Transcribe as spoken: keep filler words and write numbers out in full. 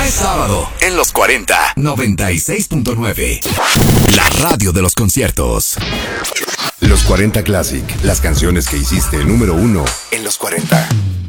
Ya es sábado en los cuarenta. noventa y seis punto nueve. La radio de los conciertos. Los cuarenta Classic. Las canciones que hiciste número uno en los cuarenta.